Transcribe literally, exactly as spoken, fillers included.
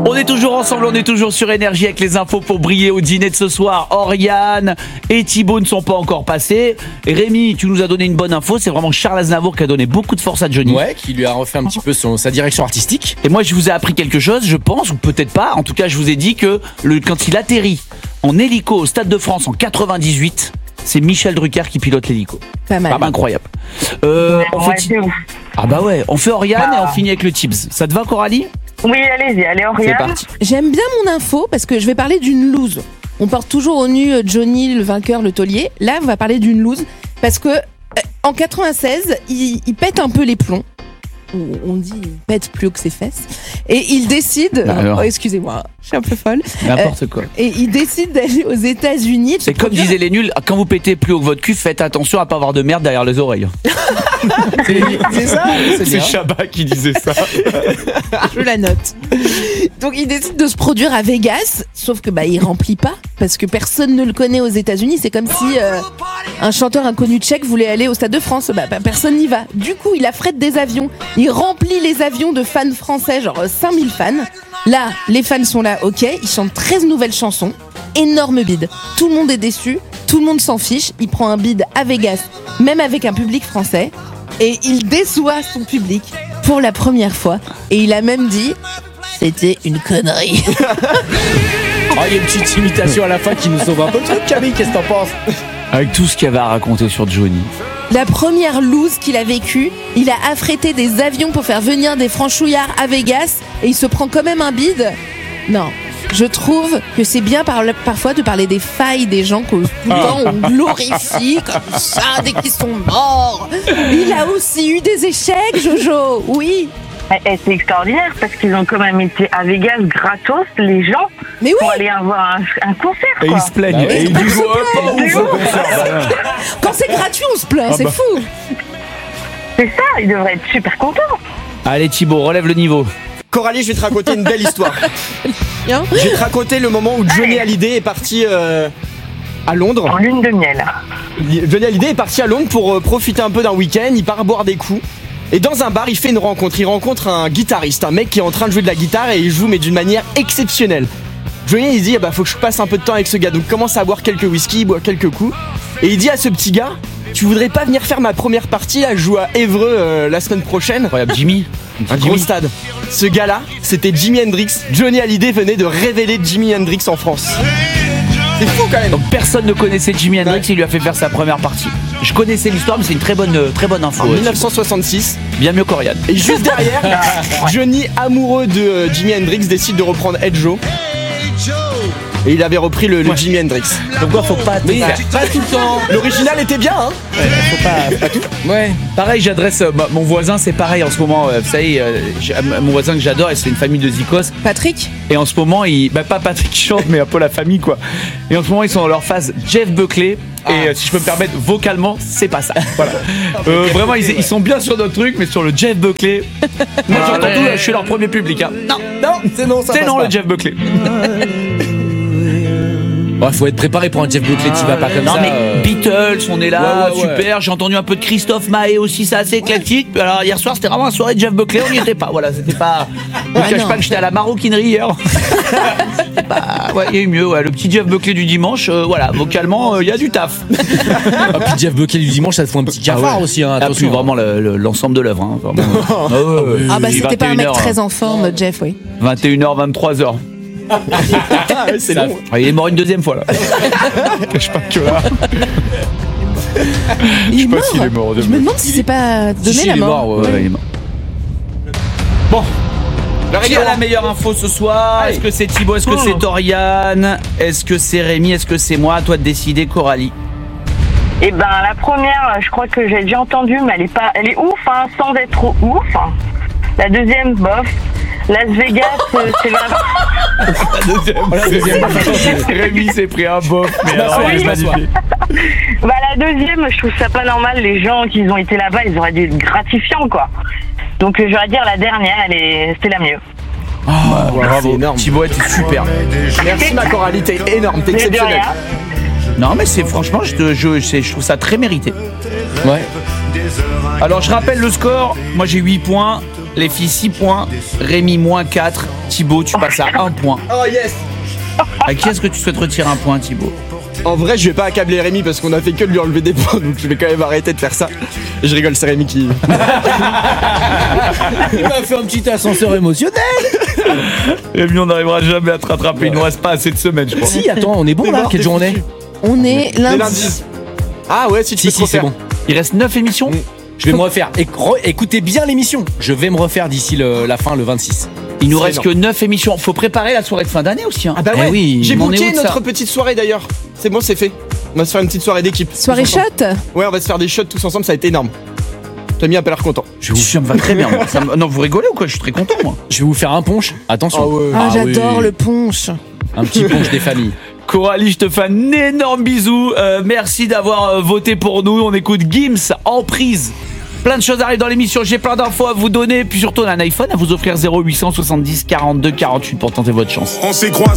On est toujours ensemble, on est toujours sur Énergie avec les infos pour briller au dîner de ce soir. Oriane et Thibaut ne sont pas encore passés. Et Rémi, tu nous as donné une bonne info, c'est vraiment Charles Aznavour qui a donné beaucoup de force à Johnny. Ouais, qui lui a refait un petit peu son, sa direction artistique. Et moi je vous ai appris quelque chose, je pense, ou peut-être pas. En tout cas, je vous ai dit que le, quand il atterrit en hélico au Stade de France en quatre-vingt-dix-huit, c'est Michel Drucker qui pilote l'hélico. Pas mal. Ah bah, incroyable. Euh, on Ouais, fait... c'est ouf. Ah bah ouais, on fait Oriane Bah. et on finit avec le Tibbs. Ça te va, Coralie? Oui, allez-y, allez, C'est Oriane. parti. J'aime bien mon info parce que je vais parler d'une loose. On porte toujours au nu Johnny, le vainqueur, le taulier. Là, on va parler d'une loose parce que euh, en quatre-vingt-seize, il, il pète un peu les plombs. On dit il pète plus haut que ses fesses. Et il décide. Bah alors. Oh, excusez-moi, je suis un peu folle. N'importe quoi. Et il décide d'aller aux États-Unis. de se C'est comme produire- disaient les nuls, quand vous pétez plus haut que votre cul, faites attention à pas avoir de merde derrière les oreilles. C'est, c'est ça C'est bien. Chabat qui disait ça. Je la note. Donc il décide de se produire à Vegas, sauf que bah il remplit pas parce que personne ne le connaît aux États-Unis. C'est comme si euh, un chanteur inconnu tchèque voulait aller au Stade de France. Bah, bah, personne n'y va. Du coup, il affrète des avions. Il remplit les avions de fans français, genre cinq mille fans. Là, les fans sont là, ok. Ils chantent treize nouvelles chansons. Énorme bide. Tout le monde est déçu. Tout le monde s'en fiche. Il prend un bide à Vegas, même avec un public français. Et il déçoit son public pour la première fois. Et il a même dit c'était une connerie. Oh, il y a une petite imitation à la fin qui nous sauve un peu le truc, Camille, qu'est-ce que t'en penses? Avec tout ce qu'il y avait à raconter sur Johnny. La première loose qu'il a vécue, il a affrété des avions pour faire venir des franchouillards à Vegas et il se prend quand même un bide. Non. Je trouve que c'est bien par, parfois de parler des failles des gens que tout le temps on glorifie comme ça dès qu'ils sont morts. Il a aussi eu des échecs, Jojo. Oui. Et, et c'est extraordinaire parce qu'ils ont quand même été à Vegas gratos, les gens, Mais oui. pour aller avoir un, un concert, Et quoi. ils se plaignent. Bah ouais. Et ils disent, oh, pas C'est ouf, ouf. au concert. Quand c'est gratuit, on se plaint. Ah c'est bah. fou. C'est ça, ils devraient être super contents. Allez Thibaut, relève le niveau. Coralie, je vais te raconter une belle histoire. Bien. Je vais te raconter le moment où Johnny Hallyday est parti euh, à Londres. En lune de miel. Johnny Hallyday est parti à Londres pour euh, profiter un peu d'un week-end. Il part boire des coups. Et dans un bar, il fait une rencontre. Il rencontre un guitariste, un mec qui est en train de jouer de la guitare et il joue mais d'une manière exceptionnelle. Johnny, il dit ah bah faut que je passe un peu de temps avec ce gars. Donc il commence à boire quelques whisky, il boit quelques coups. Et il dit à ce petit gars, tu voudrais pas venir faire ma première partie là, je joue à Évreux euh, la semaine prochaine. Incroyable, Jimmy. Un gros stade. Ce gars-là, c'était Jimi Hendrix. Johnny Hallyday venait de révéler Jimi Hendrix en France. C'est fou quand même. Donc personne ne connaissait Jimi Hendrix, il lui a fait faire sa première partie. Je connaissais l'histoire, mais c'est une très bonne, très bonne info. En dix-neuf cent soixante-six. Bien mieux qu'Oriane. Et juste derrière, Johnny, amoureux de euh, Jimi Hendrix, décide de reprendre Ed Joe. Et il avait repris le, le Jimi Hendrix. Donc quoi, faut pas Oui, pas tout le temps. l'original était bien, hein. Faut pas, pas tout. Ouais. Pareil, j'adresse euh, mon voisin, c'est pareil en ce moment. euh, vous savez, euh, j'ai- euh, mon voisin que j'adore, et c'est une famille de zikos. Patrick. Et en ce moment, ils, bah pas Patrick qui chante, mais un peu la famille quoi. Et en ce moment, ils sont dans leur phase Jeff Buckley. Et euh, si je peux me permettre, vocalement, c'est pas ça. Voilà. Euh, vraiment, ils, ils sont bien sur notre truc, mais sur le Jeff Buckley. Moi, j'entends tout, je suis leur premier public. Hein. Non, Non, c'est non, ça c'est passe non pas. le Jeff Buckley. Ouais, faut être préparé pour un Jeff Buckley, tu vas pas comme non ça. mais euh. Beatles, on est là, Ouais, ouais, ouais. super. J'ai entendu un peu de Christophe Maé aussi, c'est assez éclectique. Alors hier soir, c'était vraiment une soirée de Jeff Buckley, on n'y était pas. Voilà, c'était pas. Je vous Ah, cache non. pas que j'étais à la maroquinerie hier. Bah ouais, il y a eu mieux. Ouais. Le petit Jeff Buckley du dimanche, euh, voilà, vocalement, il y a du taf. Ah, puis Jeff Buckley du dimanche, ça te fout un petit cafard aussi, hein, Ah, puis attention. vraiment le- le- l'ensemble de l'œuvre. Hein, vraiment. Ah ouais, Ah bah il est c'était pas un mec vingt et une heures, très en forme, Jeff, oui. vingt et une heures, vingt-trois heures. Ah, ouais, c'est Ça- long. Ah, il est mort une deuxième fois là. Je sais pas que là. Il est pas mort. s'il est mort, Je me demande si c'est pas donné Si, si, la il est mort. mort, ouais, Ouais, il est mort. Bon. Le Qui a règlement. la meilleure info ce soir? Allez. Est-ce que c'est Thibaut? Est-ce que Oh. c'est Oriane? Est-ce que c'est Rémi? Est-ce que c'est moi? À toi de décider, Coralie. Et ben la première, je crois que j'ai déjà entendu, mais elle est pas, elle est ouf, hein, sans être trop ouf. La deuxième, bof. Las Vegas, euh, c'est vraiment. La deuxième, Rémi s'est pris un bof, mais alors, alors, oui, il est je m'assois. magnifique. Bah la deuxième, je trouve ça pas normal. Les gens qui ont été là-bas, ils auraient dû être gratifiants, quoi. Donc euh, j'aurais dire la dernière, elle est, c'est la mieux. C'est énorme. Thibaut était super. Merci ma Coralie, t'es énorme, t'es Mais de exceptionnelle. rien. Non, mais c'est franchement, je, te- je, c'est- je trouve ça très mérité. Ouais. Alors, je rappelle le score. Moi, j'ai huit points. Les filles, six points. Rémi, moins quatre. Thibaut, tu passes à un point. Oh yes. À qui est-ce que tu souhaites retirer un point, Thibaut? En vrai, je vais pas accabler Rémi parce qu'on a fait que de lui enlever des points, donc je vais quand même arrêter de faire ça. Et je rigole, c'est Rémi qui. Il m'a fait un petit ascenseur émotionnel. Rémi, on n'arrivera jamais à te rattraper. Il nous reste pas assez de semaines, je crois. Si, attends, on est bon T'es là. mort, Quelle t'es journée? foutu. On est Les lundi. lundis. Ah ouais, si tu Si, peux te si, c'est refaire. bon. Il reste neuf émissions. Je vais me refaire. Éc- re- Écoutez bien l'émission. Je vais me refaire d'ici le- la fin, le vingt-six. Il nous C'est reste que neuf émissions. Faut préparer la soirée de fin d'année aussi. Hein. Ah bah Eh ouais, oui, j'ai on en est booké où de ça notre petite soirée d'ailleurs. C'est bon, c'est fait. On va se faire une petite soirée d'équipe. Soirée tous ensemble. shot. Ouais, on va se faire des shots tous ensemble, ça va être énorme. Camille a pas l'air content. Je Ça me va très bien. moi. Ça me- Non, vous rigolez ou quoi? Je suis très content, moi. Je vais vous faire un punch. Attention. Ah ouais. Ah, Ah j'adore oui. le punch. Un petit punch des familles. Coralie, je te fais un énorme bisou. Euh, merci d'avoir euh, voté pour nous. On écoute Gims en prise. Plein de choses arrivent dans l'émission. J'ai plein d'infos à vous donner. Puis surtout, on a un iPhone à vous offrir. Zéro huit cent soixante-dix quarante-deux quarante-huit pour tenter votre chance. On s'est croisés.